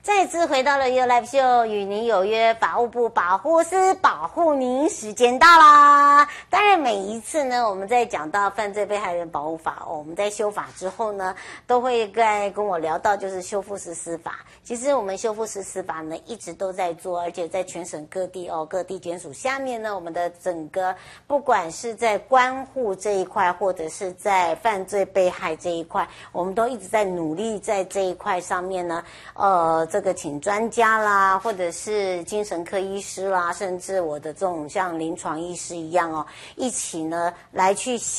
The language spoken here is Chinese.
再次回到了 You Live Show， 与您有约，法务部保护司保护您，时间到啦。当然，每一次呢，我们在讲到犯罪被害人保护法我们在修法之后呢，都会跟我聊到就是修复式司法。其实我们修复式司法呢，一直都在做，而且在全省各地各地检署下面呢，我们的整个不管是在关护这一块，或者是在犯罪被害这一块，我们都一直在努力在这一块上面呢，这个请专家啦，或者是精神科医师啦，甚至我的这种像临床医师一样一起呢来去